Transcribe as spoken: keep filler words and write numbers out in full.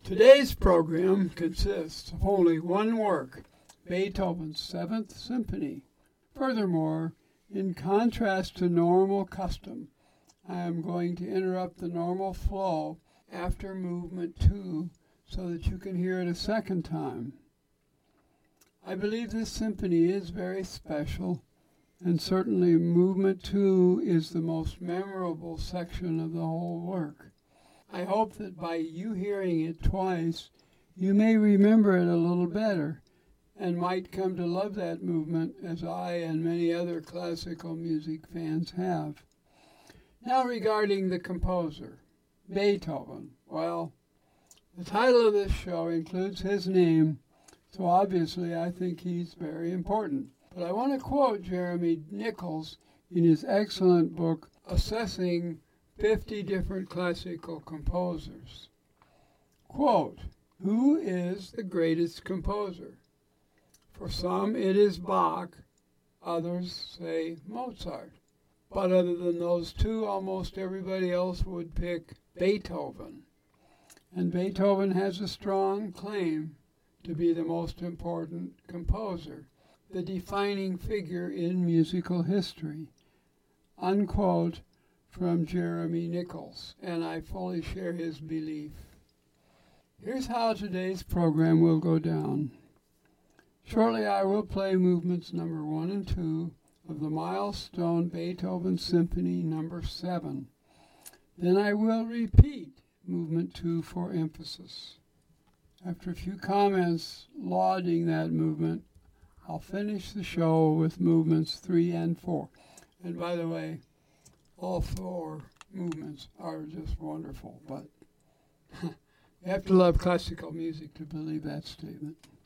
Today's program consists of only one work, Beethoven's Seventh Symphony. Furthermore, in contrast to normal custom, I am going to interrupt the normal flow after movement two so that you can hear it a second time. I believe this symphony is very special, and certainly movement two is the most memorable section of the whole work. I hope that by you hearing it twice, you may remember it a little better and might come to love that movement as I and many other classical music fans have. Now regarding the composer, Beethoven. Well, the title of this show includes his name, so obviously I think he's very important. But I want to quote Jeremy Nichols in his excellent book, Assessing fifty Different Classical Composers. Quote, "Who is the greatest composer? For some it is Bach, others say Mozart. But other than those two, almost everybody else would pick Beethoven. And Beethoven has a strong claim to be the most important composer, the defining figure in musical history." Unquote from Jeremy Nichols, and I fully share his belief. Here's how today's program will go down. Shortly I will play movements number one and two of the milestone Beethoven Symphony number seven. Then I will repeat movement two for emphasis. After a few comments lauding that movement, I'll finish the show with movements three and four. And by the way, all four movements are just wonderful, but you have to love classical music to believe that statement.